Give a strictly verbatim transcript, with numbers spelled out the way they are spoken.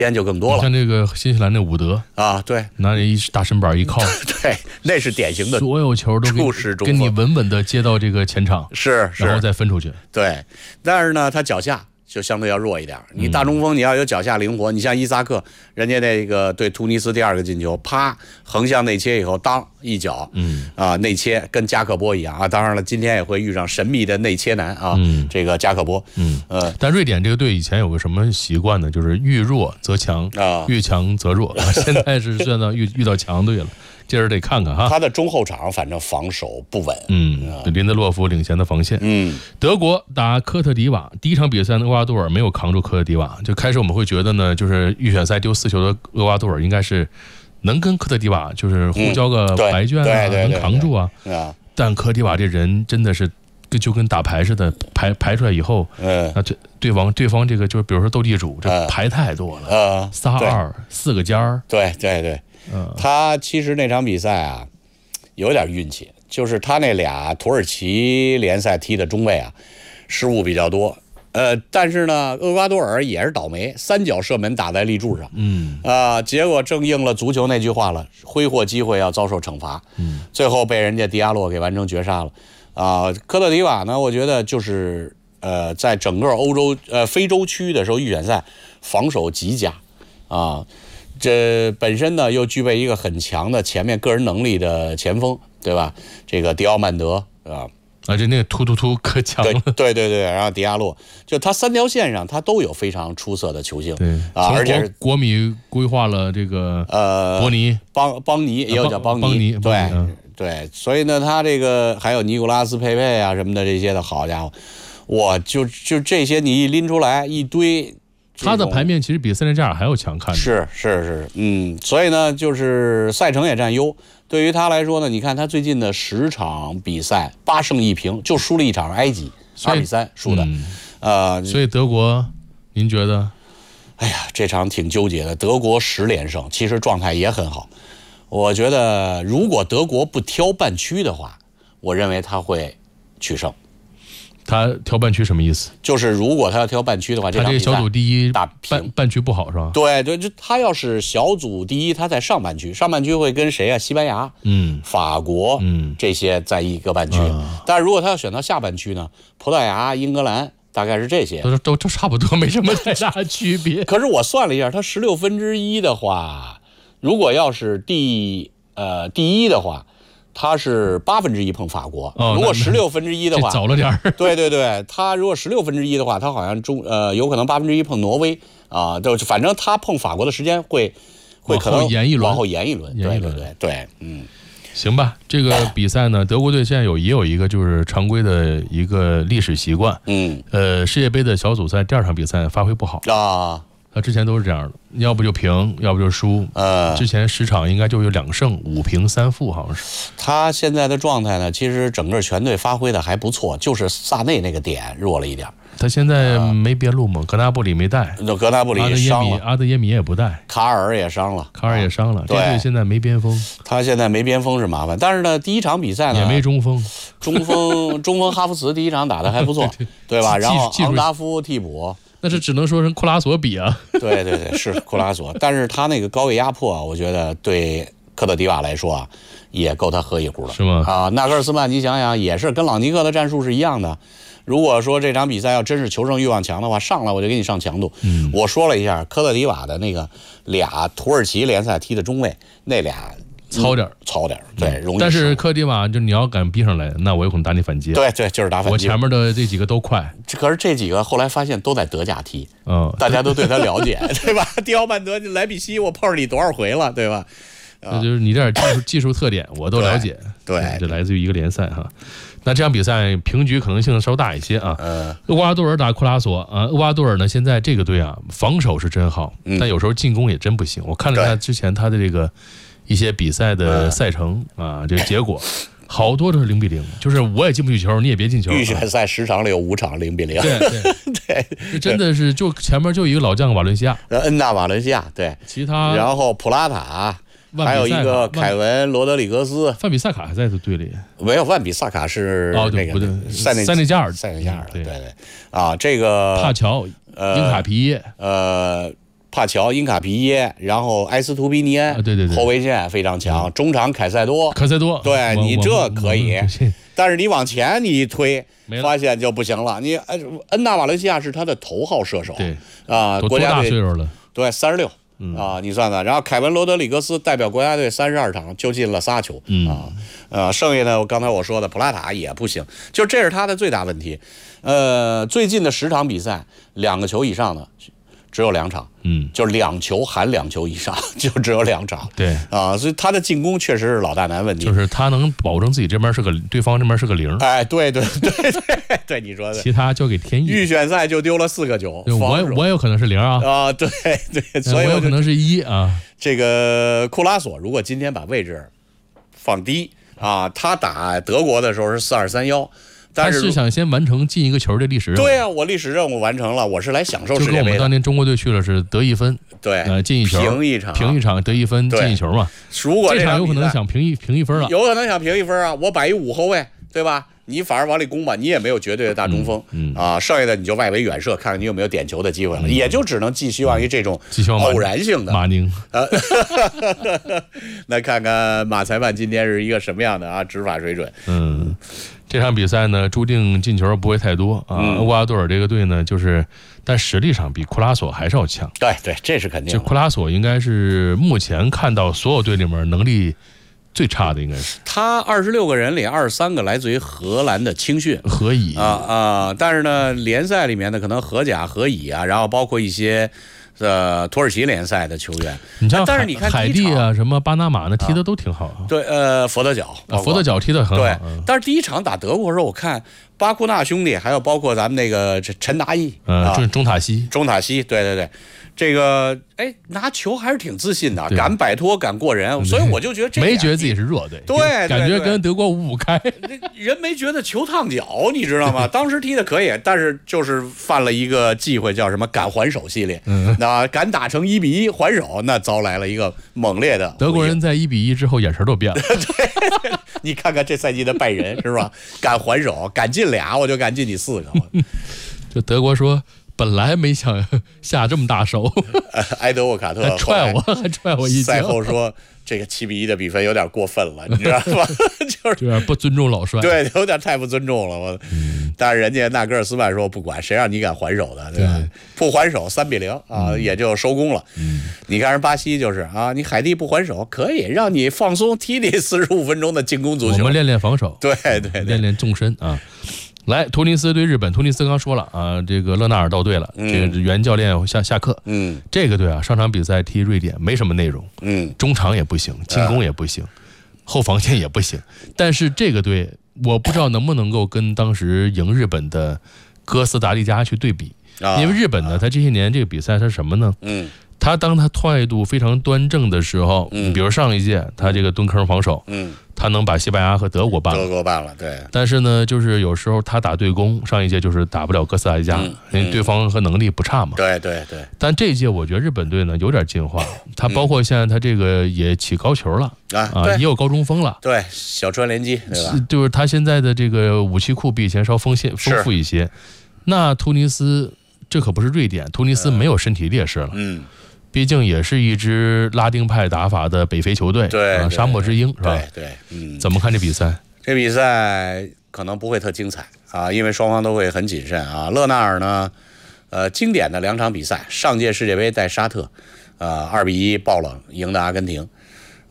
间就更多了。 像这个新西兰那伍德啊，对， 拿着一大身板一靠， 对，那是典型的所有球都注视中跟你稳稳的接到这个前场， 是，是然后再分出去。 对，但是呢，他脚下就相对要弱一点。你大中锋你要有脚下灵活，你像伊萨克，人家那个对突尼斯第二个进球，啪横向内切以后，当一脚，嗯啊内切跟加克波一样啊。当然了，今天也会遇上神秘的内切男啊，嗯、这个加克波，嗯呃， 但瑞典这个队以前有个什么习惯呢？就是遇弱则强啊，遇强则弱。现在是算到遇遇到强队了。接着得看看哈， 他的中后场反正防守不稳， 嗯，林德洛夫领衔的防线，嗯，德国打科特迪瓦第一场比赛，厄瓜多尔没有扛住科特迪瓦，就开始我们会觉得呢，就是预选赛丢四球的厄瓜多尔应该是能跟科特迪瓦就是互交个白卷啊，能扛住啊，但科特迪瓦这人真的是就跟打牌似的，排排出来以后，嗯，那这对方对方这个就是比如说斗地主，这牌太多了，呃，仨二四个尖儿， 对对对。他其实那场比赛啊，有点运气，就是他那俩土耳其联赛踢的中卫啊，失误比较多。呃，但是呢，厄瓜多尔也是倒霉，三脚射门打在立柱上，嗯啊、呃，结果正应了足球那句话了，挥霍机会要遭受惩罚，嗯，最后被人家迪亚洛给完成绝杀了。啊、呃，科特迪瓦呢，我觉得就是呃，在整个欧洲呃非洲区的时候预选赛防守极佳啊。这本身呢又具备一个很强的前面个人能力的前锋，对吧？这个迪奥曼德啊， 啊，这那个突突突可强了， 对对对，然后迪亚洛，就他三条线上他都有非常出色的球星， 对啊，而且国米规划了这个呃博尼、 邦邦尼，也有叫邦尼， 邦尼对、嗯、对，所以呢，他这个还有尼古拉斯佩佩啊什么的这些的，好家伙，我就就这些你一拎出来一堆。 他的牌面其实比塞内加尔还要强看， 是是是，嗯，所以呢，就是赛程也占优。对于他来说呢，你看他最近的十场比赛八胜一平，就输了一场埃及，二比三输的，嗯、呃， 所以德国，您觉得？ 哎呀，这场挺纠结的。德国十连胜，其实状态也很好。我觉得如果德国不挑半区的话，我认为他会取胜。 他挑半区什么意思？ 就是如果他要挑半区的话， 他这个小组第一打半半区不好是吧？ 对对，就他要是小组第一，他在上半区，上半区会跟谁啊？西班牙、嗯，法国，嗯，这些在一个半区。嗯、但是如果他要选到下半区呢？葡萄牙、英格兰，大概是这些， 都都都差不多，没什么太大区别。 可是我算了一下，他十六分之一的话，如果要是第呃第一的话。他是八分之一碰法国，哦、如果十六分之一的话， 早了点儿。 对对对，他如果十六分之一的话，他好像中呃有可能八分之一碰挪威啊，就、呃、反正他碰法国的时间会会可能往后延一轮， 往后延一轮， 延一轮， 对对对对，嗯， 行吧。这个比赛呢，德国队现在有也有一个就是常规的一个历史习惯，嗯，呃，世界杯的小组赛第二场比赛发挥不好啊。他之前都是这样的，要不就平，要不就输。呃，之前十场应该就有两胜五平三负，好像是。 他现在的状态呢，其实整个全队发挥的还不错，就是萨内那个点弱了一点。 他现在没边路嘛，格纳布里没带， 格纳布里也伤了， 阿德耶米也不带， 卡尔也伤了， 卡尔也伤了。这队现在没边锋， 他现在没边锋是麻烦。但是呢，第一场比赛呢也没中锋， 中锋中锋哈弗茨第一场打的还不错，对, 对吧？然后昂达夫替补。 那是只能说跟库拉索比啊， 对对对，是库拉索，但是他那个高位压迫，我觉得对科特迪瓦来说啊，也够他喝一壶了， 是吗？ 啊，纳格尔斯曼，你想想，也是跟朗尼克的战术是一样的。如果说这场比赛要真是求胜欲望强的话，上来我就给你上强度。嗯，我说了一下科特迪瓦的那个俩土耳其联赛踢的中卫，那俩。 糙点儿， 糙点儿，对，容易。 但是科特迪瓦就你要敢逼上来，那我有可能打你反击。 对对，就是打反击。 我前面的这几个都快， 可是这几个后来发现都在德甲踢，嗯，大家都对他了解，对吧？迪奥曼德、莱比锡，我碰上你多少回了，对吧？ 那就是你这点技术技术特点，我都了解。 对， 这来自于一个联赛哈。那这场比赛平局可能性稍大一些啊。呃，厄瓜多尔打库拉索啊，厄瓜多尔呢现在这个队啊，防守是真好，但有时候进攻也真不行。我看了看之前他的这个。一些比赛的赛程、嗯、啊，这个结果好多都是零比零，就是我也进不去球，你也别进球。 预选赛十场里有五场零比零， 对对对，真的是就前面就一个老将瓦伦西亚， 呃，恩纳瓦伦西亚，对， 其他然后普拉塔，还有一个凯文罗德里格斯， 范比萨卡还在队里， 没有，范比萨卡是那个、哦、塞内塞内加尔， 塞内加尔，对对对，啊，这个帕乔、英卡皮耶， 呃。 帕乔、因卡皮耶，然后埃斯图皮尼安， 啊、对对对， 后卫线非常强，嗯、中场凯塞多， 凯塞多， 对你这可以，但是你往前你一推，发现就不行了。你恩纳瓦伦西亚是他的头号射手， 对啊，国家队岁数了， 对，三十六。嗯、啊，你算算，然后凯文罗德里格斯代表国家队三十二场就进了仨球， 嗯啊，呃，剩下的刚才我说的普拉塔也不行，就这是他的最大问题。呃，最近的十场比赛，两个球以上的只有两场， 嗯， 就两球含两球以上，就只有两场， 对啊，所以他的进攻确实是老大难问题， 就是他能保证自己这边是个，对方这边是个零， 哎，对对对对对，你说的， 其他交给天意。 预选赛就丢了四个球， 我我有可能是零啊， 啊，对对，所以我有可能是一啊。 这个库拉索如果今天把位置放低啊，他打德国的时候是四二三幺。 他是想先完成进一个球的历史任务。 对啊，我历史任务完成了，我是来享受世界杯的。 就跟我们当年中国队去了是得一分， 对， 呃，进一球， 平一场， 平一场得一分，进一球嘛。 如果这场有可能想平一平一分了， 有可能想平一分啊！我摆一五后卫，对吧？你反而往里攻吧，你也没有绝对的大中锋， 嗯嗯、 啊，剩下的你就外围远射，看看你有没有点球的机会了，嗯、也就只能寄希望于这种偶然性的。 马宁， 呃，那看看马裁判今天是一个什么样的啊执法水准？ 嗯。这场比赛呢，注定进球不会太多啊。 嗯、 厄瓜多尔这个队呢，就是，但实力上比库拉索还是要强。 对对，这是肯定的。 就库拉索应该是目前看到所有队里面能力最差的，应该是。 他二十六个人里，二十三个来自于荷兰的青训、 荷乙啊啊，但是呢，联赛里面呢，可能荷甲、荷乙啊，然后包括一些。呃，土耳其联赛的球员， 你像但是你看海地啊，什么巴拿马那踢的都挺好、啊。 对，呃，佛得角， 啊、佛得角踢得很好。 对，但是第一场打德国的时候，我看巴库纳兄弟，还有包括咱们那个陈达义， 呃，中中塔西， 中塔西，对对对。这个哎，拿球还是挺自信的，敢摆脱，敢过人，所以我就觉得这没觉得自己是弱队， 对， 感觉跟德国五五开。 人没觉得球烫脚，你知道吗？当时踢的可以，但是就是犯了一个忌讳，叫什么敢还手系列。 嗯， 那敢打成一比一还手，那遭来了一个猛烈的。 德国人在一比一之后眼神都变了。 对，你看看这赛季的拜仁是吧？敢还手，敢进俩，我就敢进你四个。 就德国说。本来没想下这么大手， 埃德沃卡特还踹我，还踹我一脚。 赛后说这个七比一的比分有点过分了，你知道吧？就是有点不尊重老帅， 对，有点太不尊重了。我，嗯、但是人家纳格尔斯曼说不管，谁让你敢还手的，对吧？对不还手三比零啊，嗯、也就收工了。 嗯， 你看人巴西就是啊，你海地不还手，可以让你放松，踢你四十五分钟的进攻足球， 我们练练防守， 对对对， 练练纵深啊。来，突尼斯对日本，突尼斯刚说了啊，这个勒纳尔到队了，嗯、这个原教练下下课。 嗯， 这个队啊，上场比赛踢瑞典没什么内容， 嗯， 中场也不行，进攻也不行，呃、后防线也不行。但是这个队，我不知道能不能够跟当时赢日本的哥斯达黎加去对比， 啊、 因为日本呢，他这些年这个比赛是什么呢？ 嗯。 他当他态度非常端正的时候， 嗯， 比如上一届他这个蹲坑防守， 嗯， 他能把西班牙和德国办了， 德国办了，对。 但是呢，就是有时候他打对攻，上一届就是打不了哥斯达黎加， 嗯因为对方和能力不差嘛。 对对对。 但这一届我觉得日本队呢有点进化，他包括现在他这个也起高球了啊啊，也有高中锋了， 对，小川联机，对吧？ 就是他现在的这个武器库比以前稍丰丰丰富一些。那突尼斯这可不是瑞典，突尼斯没有身体劣势了， 嗯。 毕竟也是一支拉丁派打法的北非球队， 对， 啊、沙漠之鹰是吧？ 对对，嗯， 怎么看这比赛？ 这比赛可能不会特精彩啊，因为双方都会很谨慎啊。勒纳尔呢，呃，经典的两场比赛，上届世界杯带沙特，呃，二比一爆冷赢的阿根廷，